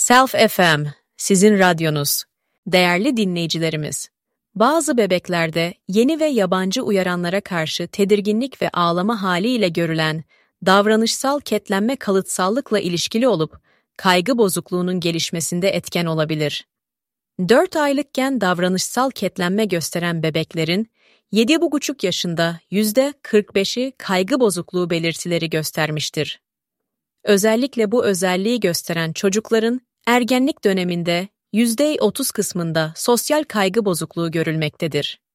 Self FM, sizin radyonuz. Değerli dinleyicilerimiz, bazı bebeklerde yeni ve yabancı uyaranlara karşı tedirginlik ve ağlama haliyle görülen davranışsal ketlenme kalıtsallıkla ilişkili olup kaygı bozukluğunun gelişmesinde etken olabilir. 4 aylıkken davranışsal ketlenme gösteren bebeklerin 7,5 yaşında %45'i kaygı bozukluğu belirtileri göstermiştir. Özellikle bu özelliği gösteren çocukların ergenlik döneminde %30 kısmında sosyal kaygı bozukluğu görülmektedir.